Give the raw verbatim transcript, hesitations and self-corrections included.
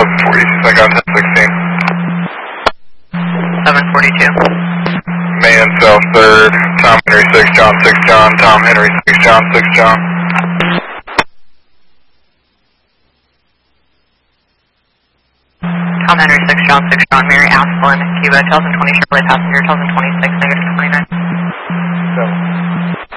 seven forty-two, I got ten sixteen. seven forty-two. Man South third, Tom Henry six John six John, Tom Henry six John six John. Tom Henry six John six John, Mary Asplin, Cuba, Telson twenty, Chevrolet passenger, Telson twenty-six, negative twenty-nine. seven.